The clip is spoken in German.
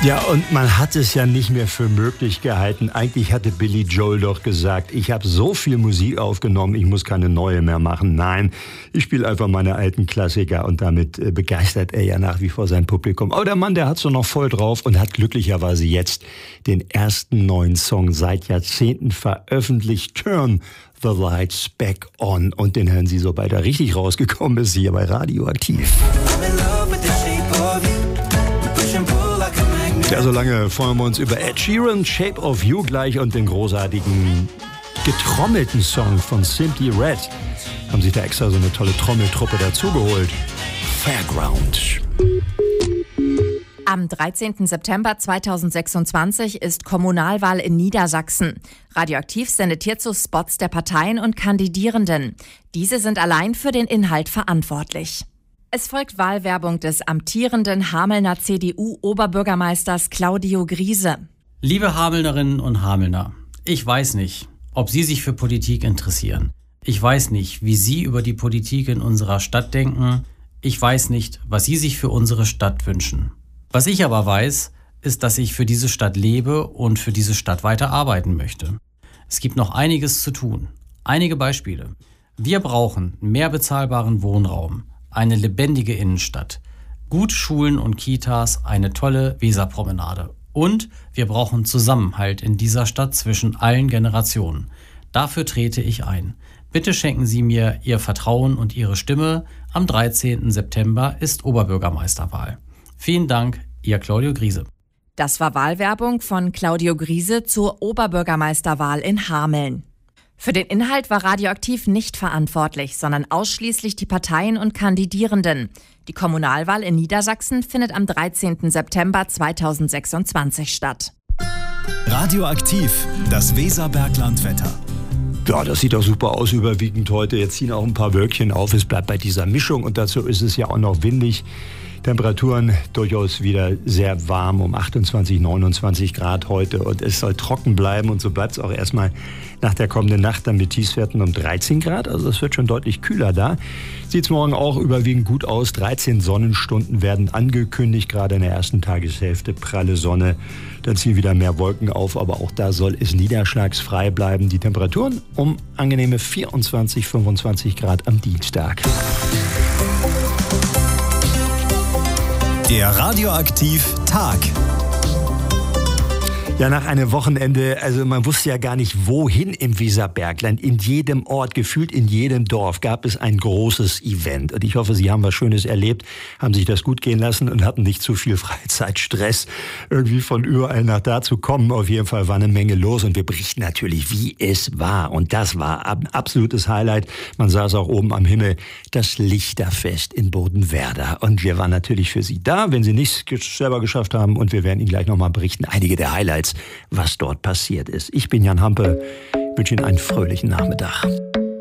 Ja, und man hat es ja nicht mehr für möglich gehalten. Eigentlich hatte Billy Joel doch gesagt, ich habe so viel Musik aufgenommen, ich muss keine neue mehr machen. Nein, ich spiele einfach meine alten Klassiker und damit begeistert er ja nach wie vor sein Publikum. Aber der Mann, der hat's doch noch voll drauf und hat glücklicherweise jetzt den ersten neuen Song seit Jahrzehnten veröffentlicht. Turn the Lights Back On. Und den hören Sie, sobald er richtig rausgekommen ist, hier bei Radioaktiv. Ja, so lange freuen wir uns über Ed Sheeran, Shape of You gleich und den großartigen getrommelten Song von Simply Red. Haben sich da extra so eine tolle Trommeltruppe dazugeholt. Fairground. Am 13. September 2026 ist Kommunalwahl in Niedersachsen. Radioaktiv sendet hierzu Spots der Parteien und Kandidierenden. Diese sind allein für den Inhalt verantwortlich. Es folgt Wahlwerbung des amtierenden Hamelner CDU-Oberbürgermeisters Claudio Griese. Liebe Hamelnerinnen und Hamelner, ich weiß nicht, ob Sie sich für Politik interessieren. Ich weiß nicht, wie Sie über die Politik in unserer Stadt denken. Ich weiß nicht, was Sie sich für unsere Stadt wünschen. Was ich aber weiß, ist, dass ich für diese Stadt lebe und für diese Stadt weiter arbeiten möchte. Es gibt noch einiges zu tun. Einige Beispiele. Wir brauchen mehr bezahlbaren Wohnraum, eine lebendige Innenstadt, gut Schulen und Kitas, eine tolle Weserpromenade. Und wir brauchen Zusammenhalt in dieser Stadt zwischen allen Generationen. Dafür trete ich ein. Bitte schenken Sie mir Ihr Vertrauen und Ihre Stimme. Am 13. September ist Oberbürgermeisterwahl. Vielen Dank, Ihr Claudio Griese. Das war Wahlwerbung von Claudio Griese zur Oberbürgermeisterwahl in Hameln. Für den Inhalt war Radioaktiv nicht verantwortlich, sondern ausschließlich die Parteien und Kandidierenden. Die Kommunalwahl in Niedersachsen findet am 13. September 2026 statt. Radioaktiv, das Weserberglandwetter. Ja, das sieht doch super aus überwiegend heute. Jetzt ziehen auch ein paar Wölkchen auf. Es bleibt bei dieser Mischung und dazu ist es ja auch noch windig. Temperaturen durchaus wieder sehr warm, um 28, 29 Grad heute. Und es soll trocken bleiben und so bleibt es auch erstmal nach der kommenden Nacht dann mit Tiefstwerten um 13 Grad. Also es wird schon deutlich kühler da. Sieht es morgen auch überwiegend gut aus. 13 Sonnenstunden werden angekündigt, gerade in der ersten Tageshälfte pralle Sonne. Dann ziehen wieder mehr Wolken auf, aber auch da soll es niederschlagsfrei bleiben. Die Temperaturen um angenehme 24, 25 Grad am Dienstag. Der Radioaktiv-Tag. Ja, nach einem Wochenende, also man wusste ja gar nicht, wohin im Weserbergland. In jedem Ort, gefühlt in jedem Dorf gab es ein großes Event. Und ich hoffe, Sie haben was Schönes erlebt, haben sich das gut gehen lassen und hatten nicht zu viel Freizeitstress, irgendwie von überall nach da zu kommen. Auf jeden Fall war eine Menge los und wir berichten natürlich, wie es war. Und das war ein absolutes Highlight. Man sah es auch oben am Himmel, das Lichterfest in Bodenwerder. Und wir waren natürlich für Sie da, wenn Sie nichts selber geschafft haben. Und wir werden Ihnen gleich nochmal berichten, einige der Highlights, was dort passiert ist. Ich bin Jan Hampe, wünsche Ihnen einen fröhlichen Nachmittag.